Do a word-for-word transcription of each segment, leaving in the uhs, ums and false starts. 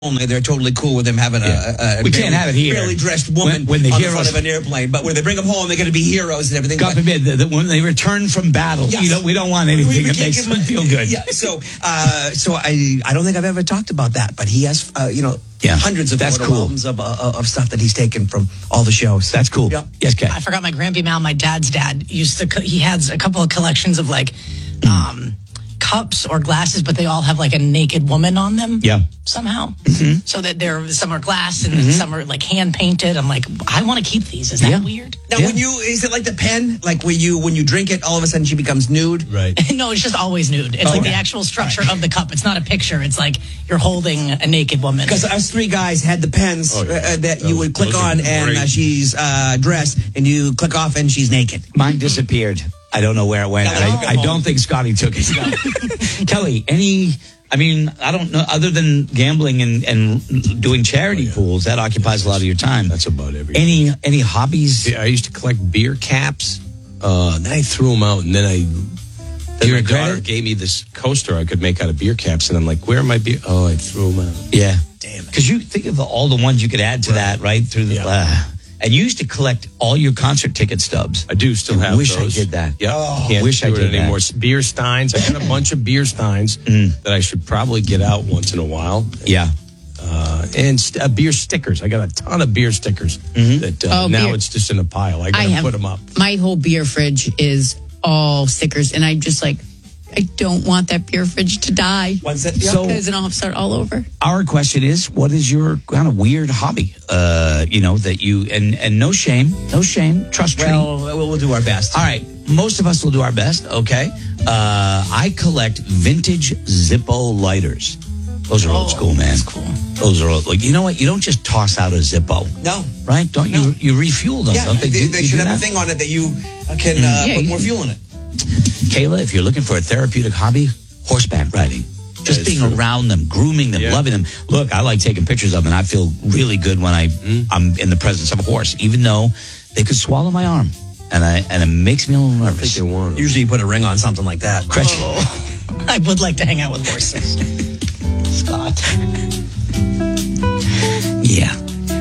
only they're totally cool with them having Yeah. a, a, a We barely, can't have it here. barely dressed woman When- when the on heroes- the front of an airplane. But when they bring them home, they're going to be heroes and everything. God But- forbid, that when they return from battle, Yes. you know, we don't want anything We- we that can't makes give them him- feel good. Yeah, so uh, so I I don't think I've ever talked about that, but he has uh, you know Yeah. hundreds of That's photo cool. albums of uh, of stuff that he's taken from all the shows. That's cool. Yeah. Yes, Kay. I forgot my grandpa Mal, my dad's dad, used to, co- he has a couple of collections of like um, cups or glasses, but they all have like a naked woman on them. Yeah. Somehow. Mm-hmm. So that they're, some are glass and some are like hand painted. I'm like, I want to keep these. Is that Yeah. weird? Now, Yeah. when you is it like the pen? Like when you when you drink it, all of a sudden she becomes nude. Right. No, it's just always nude. It's like Okay. the actual structure of the cup. It's not a picture. It's like you're holding a naked woman. Because us three guys had the pens Oh, yeah. uh, that you would click Those are on, and great. uh, she's uh, dressed, and you click off, and she's naked. Mine disappeared. I don't know where it went. Kelly, and oh. I, I don't think Scotty took it. Kelly, any, I mean, I don't know, other than gambling and, and doing charity pools, that occupies a lot of your time. That's about everything. Any any hobbies? Yeah, I used to collect beer caps. Uh, then I threw them out, and then I. Then You my regret daughter it? gave me this coaster I could make out of beer caps, and I'm like, "Where are my beer?" Oh, I threw them out. Yeah. Damn it. Because you think of all the ones you could add to that, right? Through the, Yeah. uh, and you used to collect all your concert ticket stubs. I do still I have wish I those. did that. Yeah, Oh, can't wish do I it did that. anymore. Beer steins. I got a bunch of beer steins that I should probably get out once in a while. Yeah. Uh, and st- uh, beer stickers. I got a ton of beer stickers that uh, Oh, now beer- it's just in a pile. I got I to have put them up. my whole beer fridge is all stickers, and I just like I don't want that beer fridge to die. Once that, So- Because then I'll have to start all over. Our question is, what is your kind of weird hobby? Uh, you know, that you, and, and no shame, no shame, trust me. well, we'll, we'll do our best. All right. Most of us will do our best. Okay. Uh, I collect vintage Zippo lighters. Those are old school, man. That's cool. Those are old, like, you know what? You don't just toss out a Zippo, No. right? Don't No. you? You refuel them, Yeah, don't they? they, Do- they you should do have a that? thing on it that you uh, can uh, Yeah, put you- more fuel in it. Kayla, if you're looking for a therapeutic hobby, horseback riding. Just is being true. around them, grooming them, Yeah. loving them. Look, I like taking pictures of them, and I feel really good when I, I'm in the presence of a horse, even though they could swallow my arm. And I and it makes me a little I think nervous. they want 'em. Usually, you put a ring on something like that. Gretchen, I would like to hang out with horses. Scott. yeah.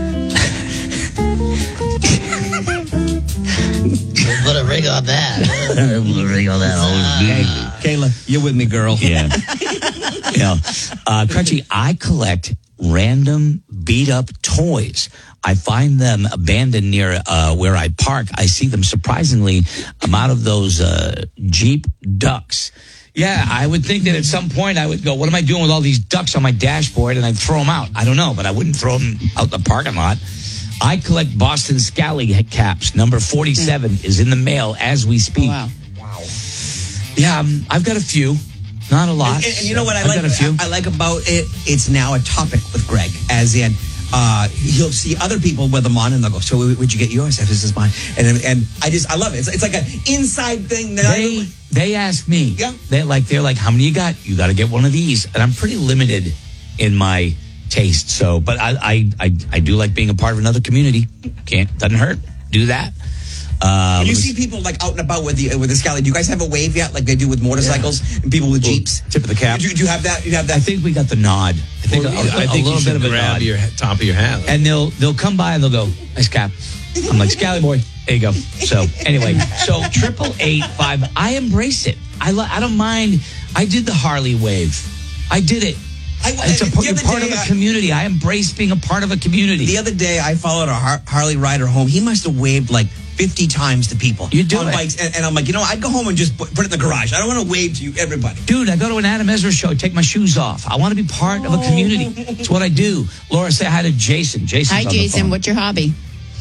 Put a ring on that. Put a ring on that. Kayla, you're with me, girl. Yeah. you know, uh, Crutchy, I collect random beat up toys. I find them abandoned near uh, where I park. I see them surprisingly. I'm out of those uh, Jeep ducks. Yeah, I would think that at some point I would go, what am I doing with all these ducks on my dashboard? And I'd throw them out. I don't know, but I wouldn't throw them out the parking lot. I collect Boston Scally caps. Number forty-seven is in the mail as we speak. Wow. Yeah, um, I've got a few. Not a lot. And, and you know what I I've like? got a few. I like about it. It's now a topic with Greg, as in uh, he'll see other people with them on, and they'll go, "So where'd you get yours?" This is mine, and and I just I love it. It's, it's like an inside thing. That They I, they ask me. Yeah. They like they're like, how many you got? You got to get one of these, and I'm pretty limited in my taste. So, but I I I, I do like being a part of another community. Can't doesn't hurt. Do that. Uh, When you let me- see people like out and about with the with the Scally, do you guys have a wave yet, like they do with motorcycles and people with Jeeps? Tip of the cap. Do, you- do you have that? You have that? I think we got the nod. I think, Well, a, a- I a think little you bit should of a grab nod. your he- top of your hat. And they'll they'll come by and they'll go, nice cap. I'm like, Scally boy, there you go. So anyway, so triple eight five. I embrace it. I li- I don't mind. I did the Harley wave. I did it. I, It's a the you're other part day, of a I- community. I embrace being a part of a community. The other day, I followed a Har- Harley rider home. He must have waved like fifty times to people. You do on it. bikes, and, and I'm like, you know, I'd go home and just put, put it in the garage. I don't want to wave to you, everybody. Dude, I go to an Adam Ezra show, take my shoes off. I want to be part of a community. It's what I do. Laura, say hi to Jason. Jason's Hi, on the Jason. phone. What's your hobby?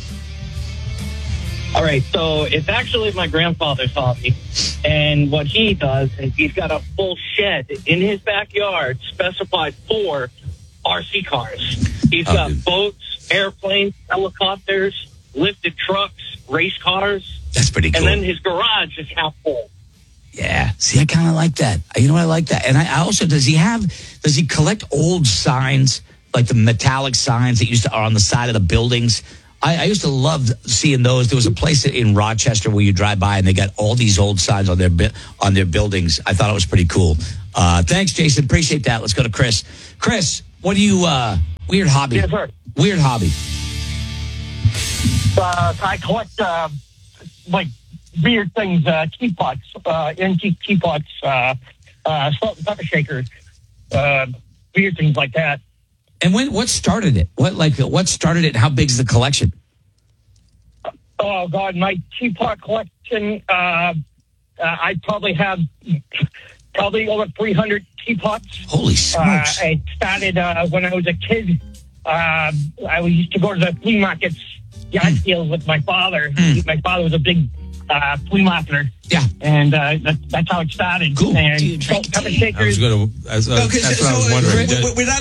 All right, so it's actually my grandfather's hobby. And what he does is he's got a full shed in his backyard specified for R C cars. He's Oh, got dude. boats, airplanes, helicopters, lifted trucks, race cars. That's pretty cool. And then his garage is half full. Yeah. See, I kind of like that. You know what? I like that. And I I also, does he have, does he collect old signs, like the metallic signs that used to are on the side of the buildings? I, I used to love seeing those. There was a place in Rochester where you drive by and they got all these old signs on their bu- on their buildings. I thought it was pretty cool. Uh, thanks, Jason. Appreciate that. Let's go to Chris. Chris, What do you, uh, weird hobby? Yes, sir. Weird hobby. Uh, I collect uh, like weird things, uh, teapots, uh, antique teapots, uh, uh, salt and pepper shakers, uh, weird things like that. And when, what started it? What, like, what started it? How big's the collection? Oh God, my teapot collection. Uh, uh, I probably have probably over three hundred teapots. Holy Uh, smokes. it started uh, when I was a kid. Uh, I used to go to the flea markets, yard sales with my father. My father was a big uh, flea marketer. Yeah. And uh, that, that's how it started. Cool. And Do you drink salt and pepper tea? shakers. I was going to, as, uh, Okay, that's so, what I was so, wondering. we're- we're not